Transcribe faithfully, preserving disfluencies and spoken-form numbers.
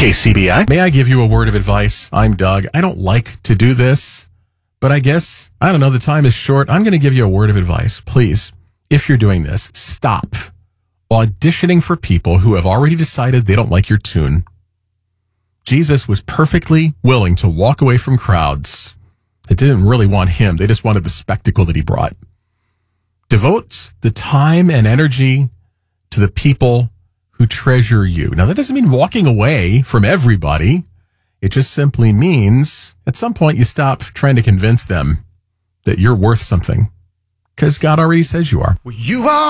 K C B I. May I give you a word of advice? I'm Doug. I don't like to do this, but I guess, I don't know, the time is short. I'm going to give you a word of advice. Please, if you're doing this, stop auditioning for people who have already decided they don't like your tune. Jesus was perfectly willing to walk away from crowds that didn't really want him. They just wanted the spectacle that he brought. Devote the time and energy to the people who treasure you. Now, that doesn't mean walking away from everybody. It just simply means at some point you stop trying to convince them that you're worth something, because God already says you are. You are